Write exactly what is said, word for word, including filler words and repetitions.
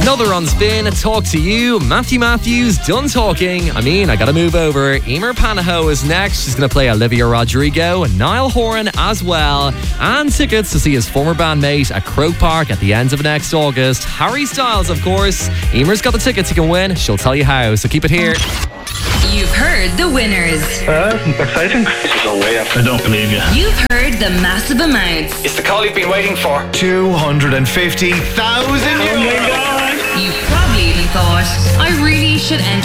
Another on spin. Talk to you. Matthew Matthews, done talking. I mean, I gotta move over. Emer Panaho is next. She's gonna play Olivia Rodrigo. Niall Horan as well. And tickets to see his former bandmate at Croke Park at the end of next August. Harry Styles, of course. Emer's got the tickets you can win. She'll tell you how, so keep it here. You've heard the winners. Uh, exciting. This is no way. I don't believe you. You've heard the massive amounts. It's the call you've been waiting for. two hundred fifty thousand euros. Oh my God. You probably even thought, I really should enter